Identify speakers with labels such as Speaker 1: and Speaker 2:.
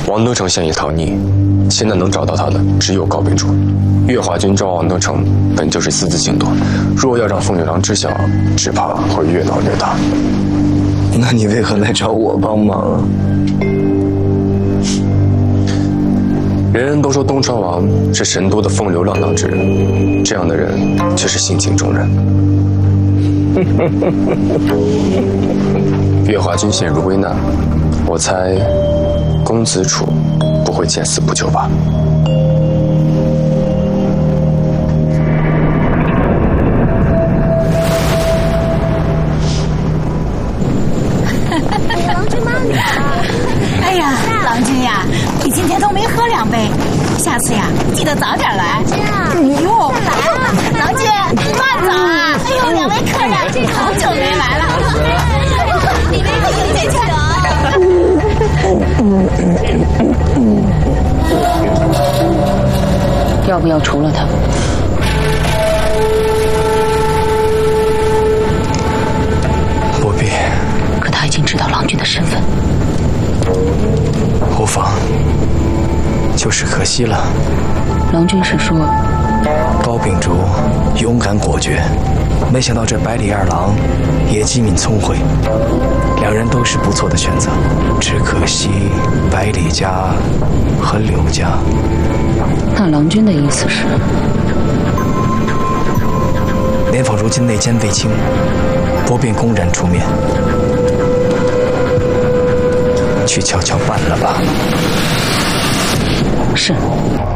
Speaker 1: 王德成现已逃匿，现在能找到他的只有高秉烛。岳华军招王德成本就是私自行动，若要让凤女郎知晓，只怕会越闹越大。
Speaker 2: 那你为何来找我帮忙啊？
Speaker 1: 人人都说东川王是神都的风流浪荡之人，这样的人却是性情中人。岳华军陷入危难，我猜公子楚不会见死不救吧？
Speaker 3: 郎君慢点。
Speaker 4: 哎呀，郎君呀，你今天都没喝2杯，下次呀记得早点来。哎呦，来啊，郎君慢走啊！哎呦，2位客人好久没来了，你们快进去。
Speaker 5: 要不要除了他？
Speaker 2: 不必。
Speaker 5: 可他已经知道郎君的身份。
Speaker 2: 无妨，就是可惜了。
Speaker 5: 郎君是说，
Speaker 2: 高秉烛勇敢果决，没想到这百里二郎也机敏聪慧，两人都是不错的选择，只可惜百里家和柳家。
Speaker 5: 那郎君的意思是，
Speaker 2: 莲坊如今内奸未清，不便公然出面，去悄悄办了吧。
Speaker 5: 是。